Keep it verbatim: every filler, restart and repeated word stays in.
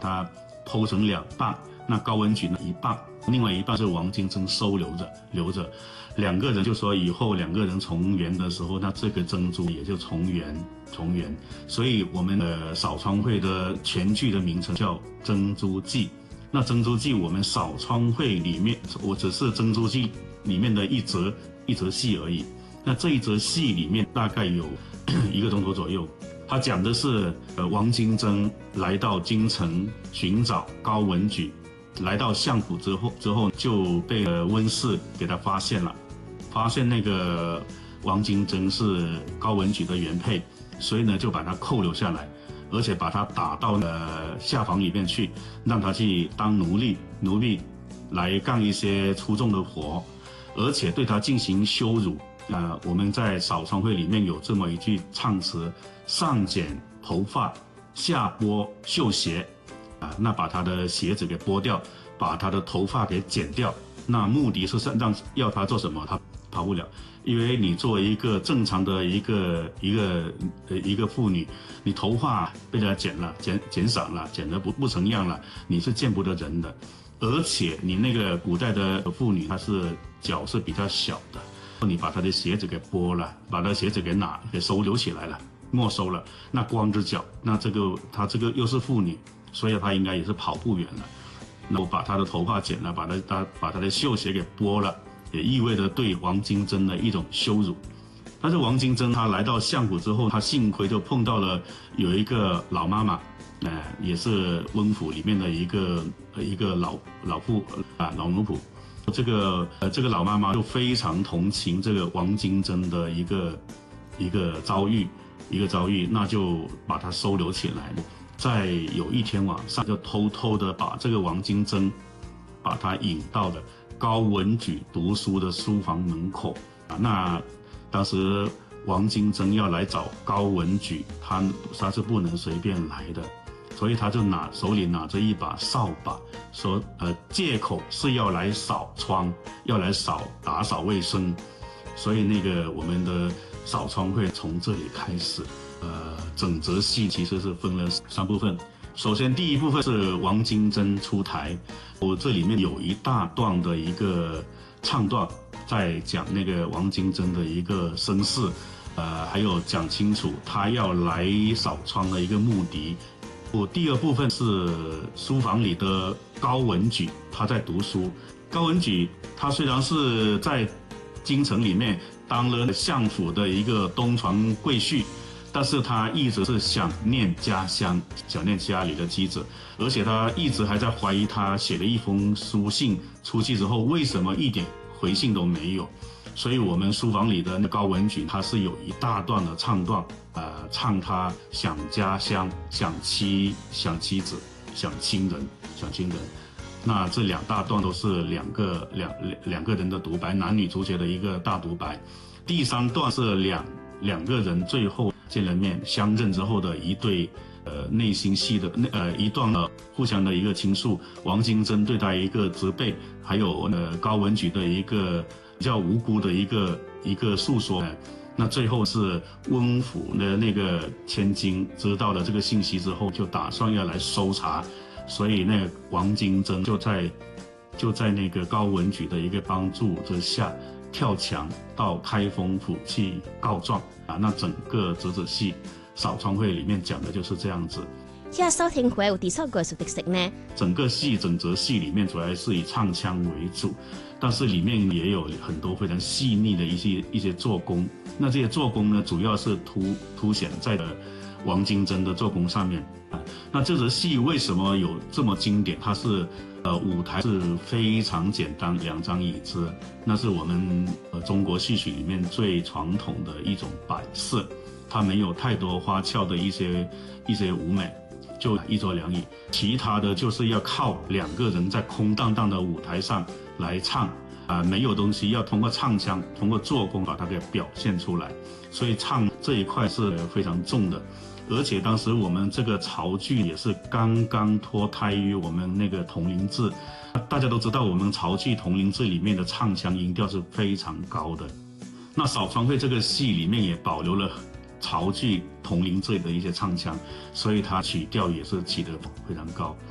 它剖成两半，那高文举呢一半，另外一半是王金珍收留着留着。两个人就说以后两个人重圆的时候，那这个珍珠也就重圆重圆。所以我们的扫窗会的全剧的名称叫《珍珠记》。那《珍珠记》我们扫窗会里面，我只是《珍珠记》里面的一则一则戏而已。那这一则戏里面大概有一个钟头左右，他讲的是呃王金珍来到京城寻找高文举，来到相府之后之后就被呃温氏给他发现了，发现那个王金珍是高文举的原配，所以呢就把他扣留下来。而且把他打到了下房里面去，让他去当奴隶，奴隶来干一些粗重的活，而且对他进行羞辱。呃，我们在扫窗会里面有这么一句唱词：上剪头发，下剥绣鞋，啊、呃，那把他的鞋子给剥掉，把他的头发给剪掉，那目的是让要他做什么？他跑不了。因为你作为一个正常的一个一个呃一个妇女，你头发被人家剪了，剪剪散了，剪得不不成样了，你是见不得人的。而且你那个古代的妇女，她是脚是比较小的，你把她的鞋子给剥了，把她鞋子给拿给收留起来了，没收了，那光着脚，那这个她这个又是妇女，所以她应该也是跑不远了。那我把她的头发剪了，把她她把她的绣鞋给剥了。也意味着对王金珍的一种羞辱。但是王金珍她来到相府之后，她幸亏就碰到了有一个老妈妈，呃，也是温府里面的一个一个老老妇啊老奴仆。这个呃这个老妈妈就非常同情这个王金珍的一个一个遭遇一个遭遇，那就把她收留起来。在有一天晚上，就偷偷的把这个王金珍把她引到了高文举读书的书房门口啊，那当时王金珍要来找高文举，他他是不能随便来的，所以他就拿手里拿着一把扫把，说呃借口是要来扫窗，要来扫打扫卫生，所以那个我们的扫窗会从这里开始。呃，整则戏其实是分了三部分。首先第一部分是王金珍出台，我这里面有一大段的一个唱段，在讲那个王金珍的一个身世，呃，还有讲清楚他要来扫窗的一个目的。我第二部分是书房里的高文举，他在读书。高文举他虽然是在京城里面当了相府的一个东床贵婿，但是他一直是想念家乡，想念家里的妻子，而且他一直还在怀疑他写了一封书信出去之后，为什么一点回信都没有。所以我们书房里的高文举，他是有一大段的唱段，呃，唱他想家乡、想妻、想妻子、想亲人、想亲人。那这两大段都是两个两两个人的独白，男女主角的一个大独白。第三段是两两个人最后见了面，相认之后的一对呃内心戏的呃一段的互相的一个倾诉，王金珍对他一个责备，还有呃高文举的一个比较无辜的一个一个诉说。那最后是温府的那个千金知道了这个信息之后，就打算要来搜查，所以那个王金珍就在就在那个高文举的一个帮助之下，跳墙到开封府去告状啊！那整个折子戏扫窗会里面讲的就是这样子。 依家收聽會有啲乜藝術特色呢？ 整個戲整則戲裡面主要是以唱腔為主，但是裡面也有很多非常細膩的一些一些做工。那這些做工呢，主要是凸凸顯在的王金珍的做工上面啊。那這則戲為什麼有這麼經典？它是呃舞台是非常簡單，兩張椅子，那是我們呃中國戲曲裡面最傳統的一種擺設，它沒有太多花俏的一些一些舞美。就一桌兩椅，其他的就是要靠兩個人在空蕩蕩的舞台上來唱啊、呃，沒有東西，要通過唱腔，通過做工把它給表現出來，所以唱這一塊是非常重的。而且當時我們這個曹劇也是剛剛脫胎於我們那個銅陵志，大家都知道我們曹劇銅陵志裡面的唱腔音調是非常高的。那掃窗會這個戲裡面也保留了曹劇銅陵志的一些唱腔，所以它曲調也是起得非常高。